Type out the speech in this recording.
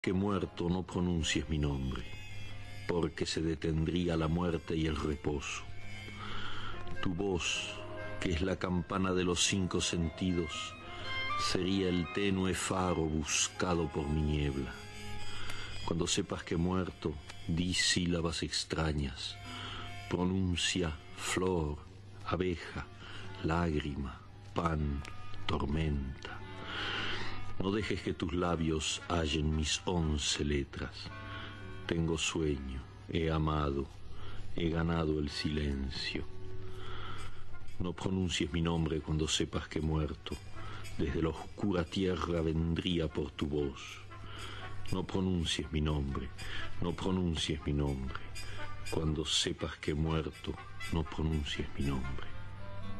que muerto no pronuncies mi nombre, porque se detendría la muerte y el reposo. Tu voz, que es la campana de los 5 sentidos, sería el tenue faro buscado por mi niebla. Cuando sepas que muerto, di sílabas extrañas, pronuncia flor, abeja, lágrima, pan, tormenta. No dejes que tus labios hallen mis 11 letras. Tengo sueño, he amado, he ganado el silencio. No pronuncies mi nombre cuando sepas que muerto, desde la oscura tierra vendría por tu voz. No pronuncies mi nombre, no pronuncies mi nombre. Cuando sepas que muerto, no pronuncies mi nombre.